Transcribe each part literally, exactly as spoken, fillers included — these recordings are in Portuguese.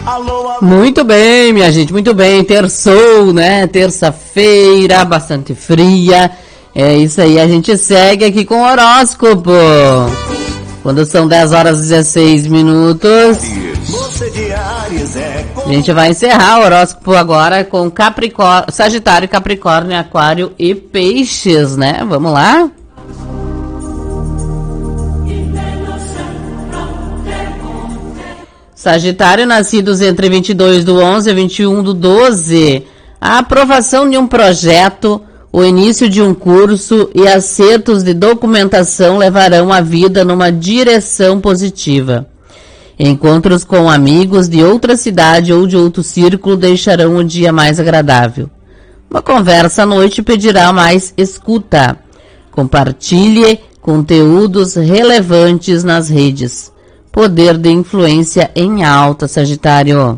Muito bem, minha gente, muito bem. Terçou, né? Terça-feira, bastante fria. É isso aí, a gente segue aqui com o horóscopo. Quando são dez horas e dezesseis minutos. A gente vai encerrar o horóscopo agora com Capricórnio, Sagitário, Capricórnio, Aquário e Peixes, né? Vamos lá? Sagitário, nascidos entre vinte e dois do onze e vinte e um do doze. A aprovação de um projeto, o início de um curso e acertos de documentação levarão a vida numa direção positiva. Encontros com amigos de outra cidade ou de outro círculo deixarão o dia mais agradável. Uma conversa à noite pedirá mais escuta. Compartilhe conteúdos relevantes nas redes. Poder de influência em alta, Sagitário.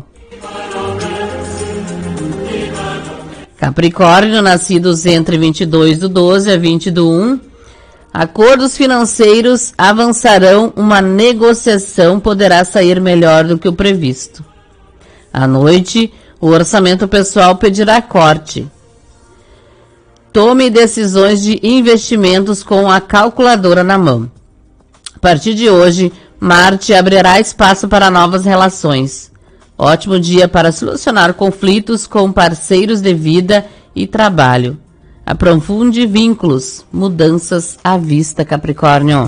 Capricórnio, nascidos entre vinte e dois do doze a vinte do um. Acordos financeiros avançarão, uma negociação poderá sair melhor do que o previsto. À noite, o orçamento pessoal pedirá corte. Tome decisões de investimentos com a calculadora na mão. A partir de hoje, Marte abrirá espaço para novas relações. Ótimo dia para solucionar conflitos com parceiros de vida e trabalho. Aprofunde vínculos, mudanças à vista, Capricórnio.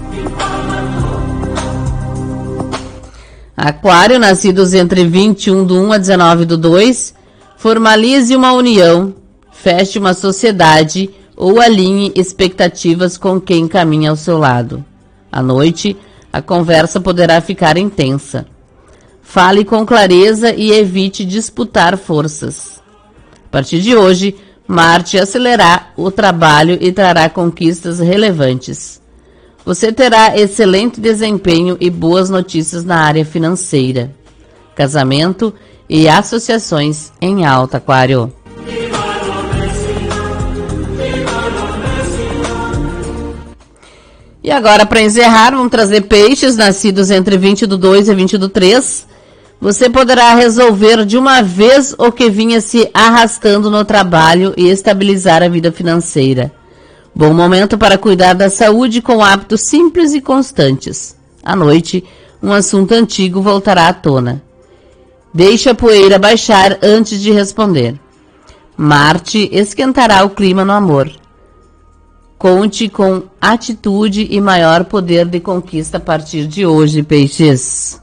Aquário, nascidos entre vinte e um do um a dezenove do dois, formalize uma união, feche uma sociedade ou alinhe expectativas com quem caminha ao seu lado. À noite, a conversa poderá ficar intensa. Fale com clareza e evite disputar forças. A partir de hoje, Marte acelerará o trabalho e trará conquistas relevantes. Você terá excelente desempenho e boas notícias na área financeira. Casamento e associações em alta, Aquário. E agora, para encerrar, vamos trazer Peixes, nascidos entre vinte do dois e vinte do três. Você poderá resolver de uma vez o que vinha se arrastando no trabalho e estabilizar a vida financeira. Bom momento para cuidar da saúde com hábitos simples e constantes. À noite, um assunto antigo voltará à tona. Deixe a poeira baixar antes de responder. Marte esquentará o clima no amor. Conte com atitude e maior poder de conquista a partir de hoje, Peixes.